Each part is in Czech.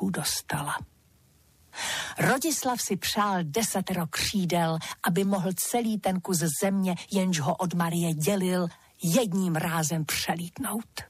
zámku dostala. Rodislav si přál 10 křídel, aby mohl celý ten kus země, jenž ho od Marie dělil, jedním rázem přelítnout.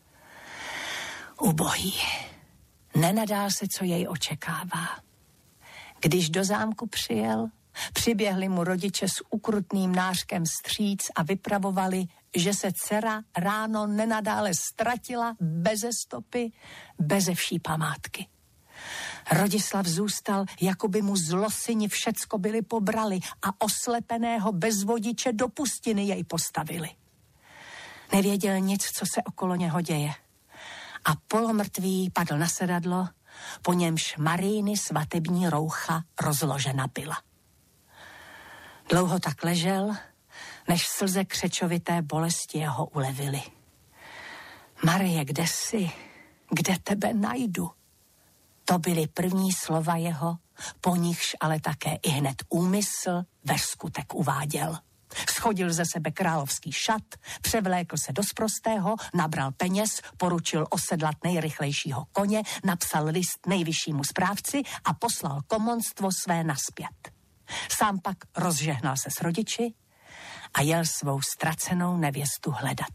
Ubohý, nenadál se, co jej očekává. Když do zámku přijel, přiběhli mu rodiče s ukrutným nářkem vstříc a vypravovali, že se dcera ráno nenadále ztratila beze stopy, beze vší památky. Rodislav zůstal, jako by mu zlosyni všecko byli pobrali a oslepeného bez vodiče do pustiny jej postavili. Nevěděl nic, co se okolo něho děje. A polomrtvý padl na sedadlo, po němž Marijiny svatební roucha rozložena byla. Dlouho tak ležel, než slze křečovité bolesti jeho ulevily. Marie, kde jsi? Kde tebe najdu? To byly první slova jeho, po nichž ale také ihned úmysl ve skutek uváděl. Schodil ze sebe královský šat, převlékl se do sprostého, nabral peněz, poručil osedlat nejrychlejšího koně, napsal list nejvyššímu správci a poslal komonstvo své nazpět. Sám pak rozžehnal se s rodiči a jel svou ztracenou nevěstu hledat.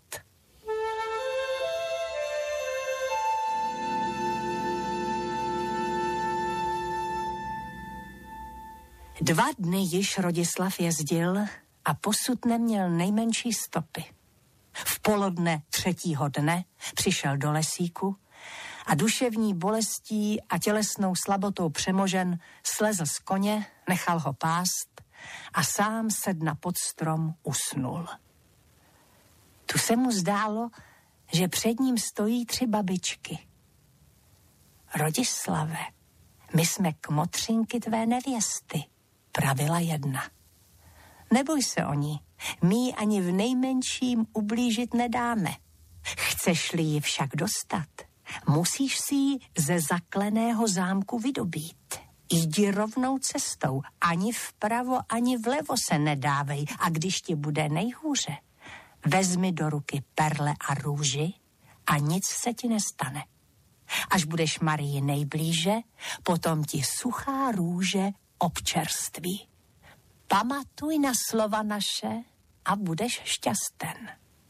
Dva dny již Rodislav jezdil a posud neměl nejmenší stopy. V poledne 3. dne přišel do lesíku a duševní bolestí a tělesnou slabotou přemožen slezl z koně, nechal ho pást a sám sedna pod strom usnul. Tu se mu zdálo, že před ním stojí 3 babičky. Rodislave, my jsme kmotřinky tvé nevěsty, pravila jedna. Neboj se o ní, my ji ani v nejmenším ublížit nedáme. Chceš-li ji však dostat, musíš si ji ze zakleného zámku vydobít. Jdi rovnou cestou, ani vpravo, ani vlevo se nedávej a když ti bude nejhůře, vezmi do ruky perle a růži a nic se ti nestane. Až budeš Marii nejblíže, potom ti suchá růže občerství. Pamatuj na slova naše a budeš šťasten.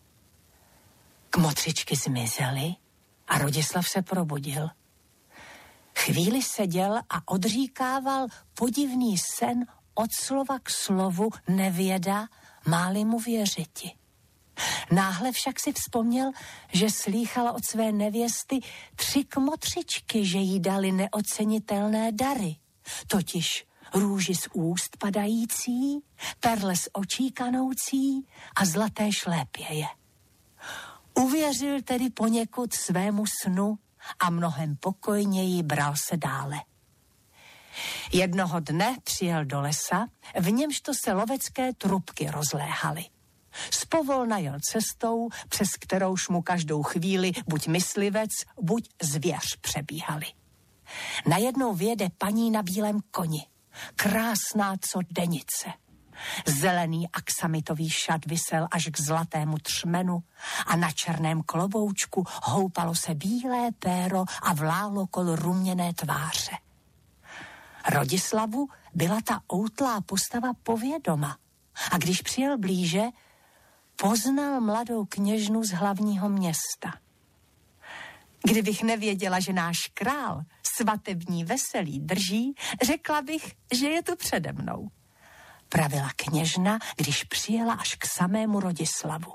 Kmotřičky zmizely a Rodislav se probudil. Chvíli seděl a odříkával podivný sen od slova k slovu, nevěda, máli mu věřiti. Náhle však si vzpomněl, že slýchala od své nevěsty 3 kmotřičky, že jí dali neocenitelné dary, totiž růži z úst padající, perle z očí kanoucí a zlaté šlépěje. Uvěřil tedy poněkud svému snu a mnohem pokojněji bral se dále. Jednoho dne přijel do lesa, v němž to se lovecké trubky rozléhaly. Zpovolna jel cestou, přes kterouž mu každou chvíli buď myslivec, buď zvěř přebíhali. Najednou vjede paní na bílém koni, krásná co denice. Zelený aksamitový šat visel až k zlatému třmenu a na černém kloboučku houpalo se bílé péro a vlálo kol ruměné tváře. Rodislavu byla ta outlá postava povědoma a když přijel blíže, poznal mladou kněžnu z hlavního města. Kdybych nevěděla, že náš král svatební veselí drží, řekla bych, že je tu přede mnou, pravila kněžna, když přijela až k samému Rodislavu.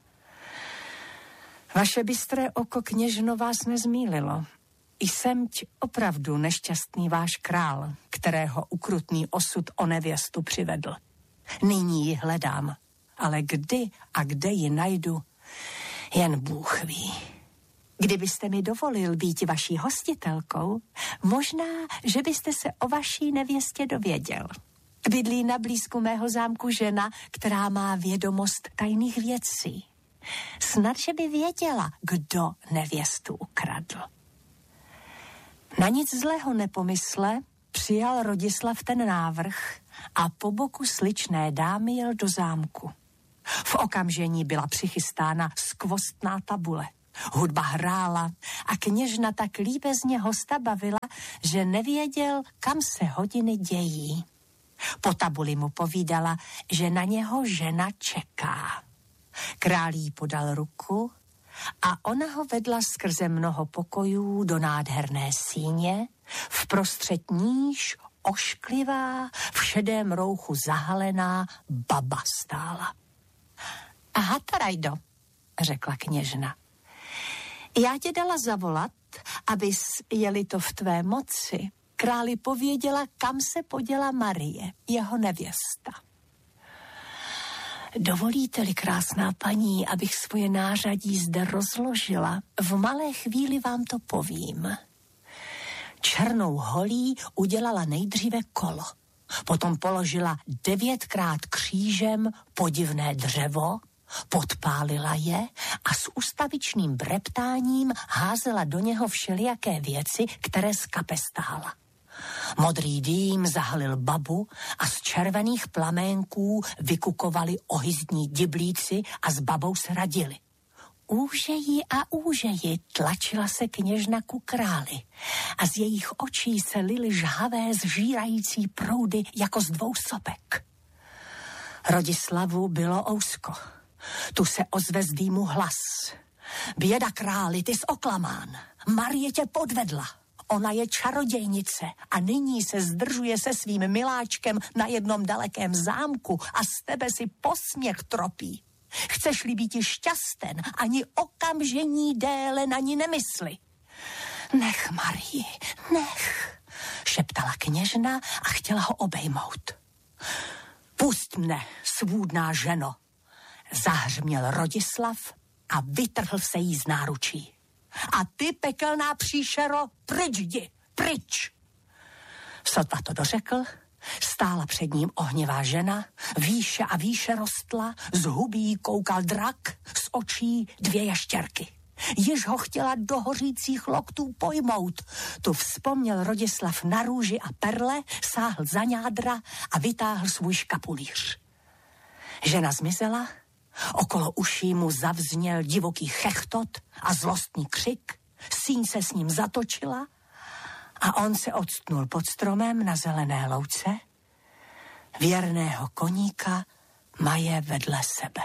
Vaše bystré oko, kněžno, vás nezmýlilo. Jsemť opravdu nešťastný váš král, kterého ukrutný osud o nevěstu přivedl. Nyní ji hledám, ale kdy a kde ji najdu, jen Bůh ví. Kdybyste mi dovolil být vaší hostitelkou, možná, že byste se o vaší nevěstě dověděl. Bydlí na blízku mého zámku žena, která má vědomost tajných věcí. Snad, že by věděla, kdo nevěstu ukradl. Na nic zlého nepomysle přijal Rodislav ten návrh a po boku sličné dámy jel do zámku. V okamžení byla přichystána skvostná tabule. Hudba hrála a kněžna tak líbezně hosta bavila, že nevěděl, kam se hodiny dějí. Po tabuli mu povídala, že na něho žena čeká. Král jí podal ruku a ona ho vedla skrze mnoho pokojů do nádherné síně, vprostřed níž ošklivá, v šedém rouchu zahalená baba stála. Aha, Tarajdo, řekla kněžna. Já tě dala zavolat, abys, je-li to v tvé moci, králi pověděla, kam se poděla Marie, jeho nevěsta. Dovolíte-li, krásná paní, abych svoje nářadí zde rozložila, v malé chvíli vám to povím. Černou holí udělala nejdříve kolo, potom položila 9krát křížem podivné dřevo, podpálila je a s ustavičným breptáním házela do něho všelijaké věci, které z kapes stála. Modrý dým zahalil babu a z červených plaménků vykukovali ohyzdní diblíci a s babou se radili. Úžeji a úžeji tlačila se kněžna ku králi a z jejich očí se lily žhavé zžírající proudy jako z 2 sopek. Rodislavu bylo ousko. Tu se ozve z dýmu hlas. Běda králi, ty jsi oklamán. Marie tě podvedla. Ona je čarodějnice a nyní se zdržuje se svým miláčkem na jednom dalekém zámku a z tebe si posměch tropí. Chceš-li být šťasten, ani okamžení déle na ní nemysli. Nech, Marii, nech, šeptala kněžna a chtěla ho obejmout. Pusť mne, svůdná ženo, zahřměl Rodislav a vytrhl se jí z náručí. A ty, pekelná příšero, pryč jdi, pryč. Sotva to dořekl, stála před ním ohnivá žena, výše a výše rostla, z hubí koukal drak, z očí 2 ještěrky. Již ho chtěla do hořících loktů pojmout. Tu vzpomněl Rodislav na růži a perle, sáhl za ňádra a vytáhl svůj škapulíř. Žena zmizela, okolo uší mu zavzněl divoký chechtot a zlostný křik, síň se s ním zatočila a on se odstnul pod stromem na zelené louce, věrného koníka maje vedle sebe.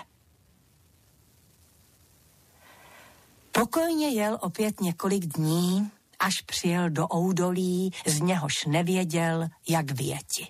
Pokojně jel opět několik dní, až přijel do Oudolí, z něhož nevěděl, jak vyjeti.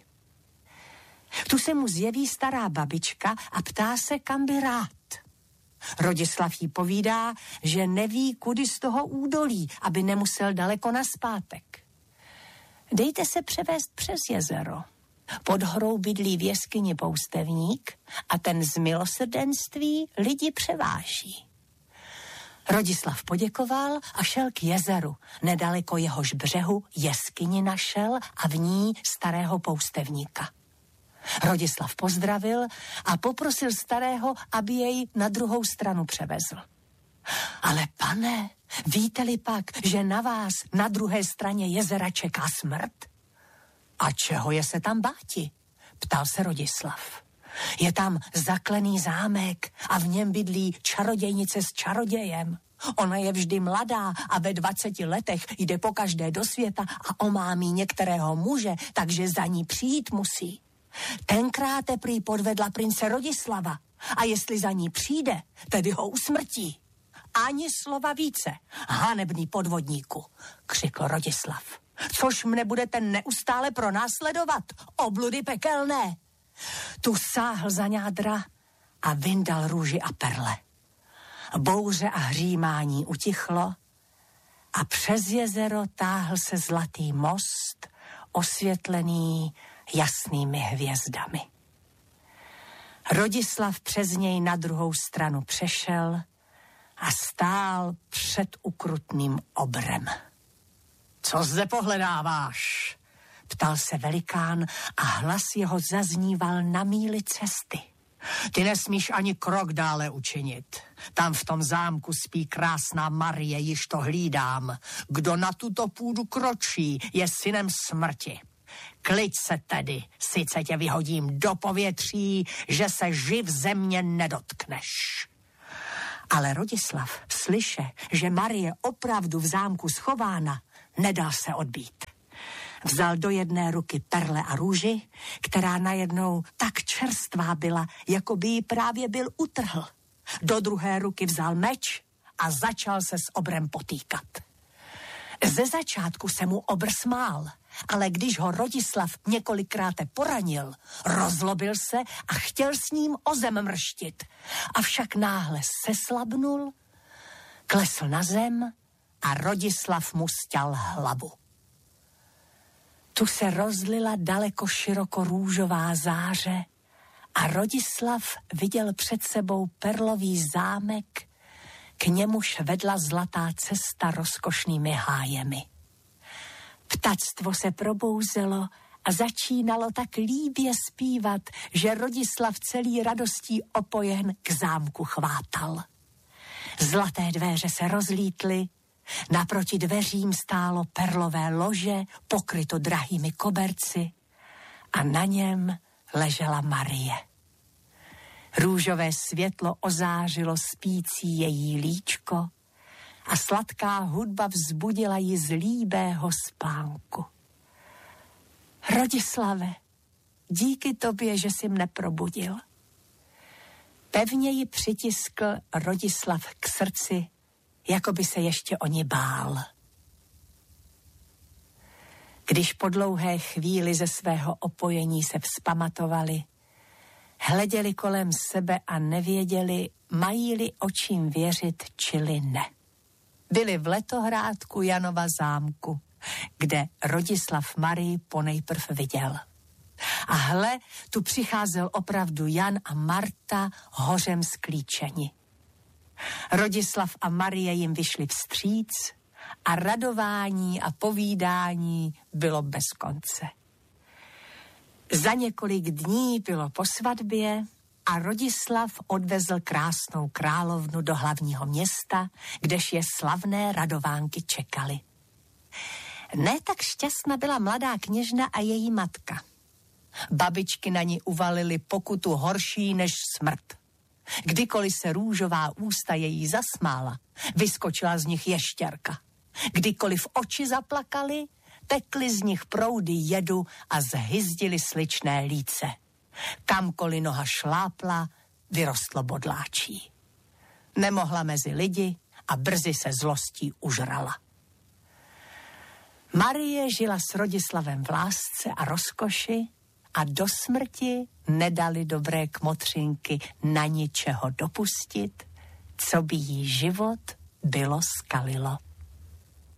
Tu se mu zjeví stará babička a ptá se, kam by rád. Rodislav jí povídá, že neví, kudy z toho údolí, aby nemusel daleko naspátek. Dejte se převést přes jezero. Pod horou bydlí v jeskyni poustevník a ten z milosrdenství lidi převáží. Rodislav poděkoval a šel k jezeru. Nedaleko jehož břehu jeskyni našel a v ní starého poustevníka. Rodislav pozdravil a poprosil starého, aby jej na druhou stranu převezl. Ale pane, víte-li pak, že na vás na druhé straně jezera čeká smrt? A čeho je se tam báti? Ptal se Rodislav. Je tam zaklený zámek a v něm bydlí čarodějnice s čarodějem. Ona je vždy mladá a ve 20 letech jde pokaždé do světa a omámí některého muže, takže za ní přijít musí. Tenkrát prý podvedla prince Rodislava a jestli za ní přijde, tedy ho usmrtí. Ani slova více, hanebný podvodníku, křikl Rodislav. Což mne budete neustále pronásledovat, obludy pekelné. Tu sáhl za ňádra a vyndal růži a perle. Bouře a hřímání utichlo a přes jezero táhl se zlatý most, osvětlený jasnými hvězdami. Rodislav přes něj na druhou stranu přešel a stál před ukrutným obrem. Co zde pohledáváš? Ptal se velikán a hlas jeho zazníval na míli cesty. Ty nesmíš ani krok dále učinit. Tam v tom zámku spí krásná Marie, již to hlídám. Kdo na tuto půdu kročí, je synem smrti. Kliď se tedy, sice tě vyhodím do povětří, že se živ země nedotkneš. Ale Rodislav, slyše, že Marie opravdu v zámku schována, nedal se odbít. Vzal do jedné ruky perle a růži, která najednou tak čerstvá byla, jako by ji právě byl utrhl. Do druhé ruky vzal meč a začal se s obrem potýkat. Ze začátku se mu obr smál, ale když ho Rodislav několikrát poranil, rozlobil se a chtěl s ním o zem mrštit. Avšak náhle seslabnul, klesl na zem a Rodislav mu sťal hlavu. Tu se rozlila daleko široko růžová záře a Rodislav viděl před sebou perlový zámek, k němuž vedla zlatá cesta rozkošnými hájemi. Ptactvo se probouzelo a začínalo tak líbě zpívat, že Rodislav celý radostí opojen k zámku chvátal. Zlaté dveře se rozlítly, naproti dveřím stálo perlové lože, pokryto drahými koberci a na něm ležela Marie. Růžové světlo ozářilo spící její líčko a sladká hudba vzbudila ji z líbého spánku. Rodislave, díky tobě, že jsi mne probudil. Pevně ji přitiskl Rodislav k srdci, jako by se ještě o ní bál. Když po dlouhé chvíli ze svého opojení se vzpamatovali, hleděli kolem sebe a nevěděli, mají-li očím věřit, čili ne. Byli v letohrádku Janova zámku, kde Rodislav Marii ponejprv viděl. A hle, tu přicházel opravdu Jan a Marta hořem sklíčeni. Rodislav a Marie jim vyšli vstříc a radování a povídání bylo bez konce. Za několik dní bylo po svatbě a Rodislav odvezl krásnou královnu do hlavního města, kdež je slavné radovánky čekaly. Ne tak šťastná byla mladá kněžna a její matka. Babičky na ní uvalily pokutu horší než smrt. Kdykoliv se růžová ústa její zasmála, vyskočila z nich ještěrka. Kdykoliv oči zaplakaly, tekly z nich proudy jedu a zhyzdily sličné líce. Kamkoliv noha šlápla, vyrostlo bodláčí. Nemohla mezi lidi a brzy se zlostí užrala. Marie žila s Rodislavem v lásce a rozkoši a do smrti nedali dobré kmotřinky na ničeho dopustit, co by jí život bylo skalilo.